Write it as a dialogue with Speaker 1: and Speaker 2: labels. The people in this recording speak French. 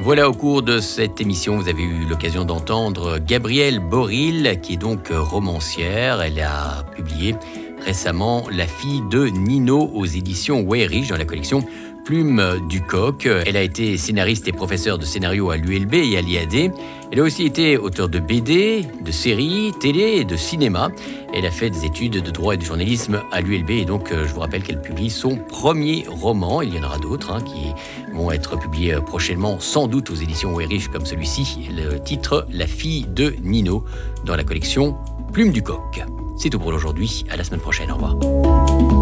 Speaker 1: Voilà, au cours de cette émission, vous avez eu l'occasion d'entendre Gabrielle Boril, qui est donc romancière. Elle a publié récemment La fille de Nino aux éditions Weyriche dans la collection Plume du Coq. Elle a été scénariste et professeure de scénario à l'ULB et à l'IAD. Elle a aussi été auteure de BD, de séries, télé et de cinéma. Elle a fait des études de droit et de journalisme à l'ULB et donc je vous rappelle qu'elle publie son premier roman. Il y en aura d'autres qui vont être publiés prochainement, sans doute aux éditions Weyriche comme celui-ci. Le titre La fille de Nino dans la collection Plume du Coq. C'est tout pour aujourd'hui. À la semaine prochaine. Au revoir.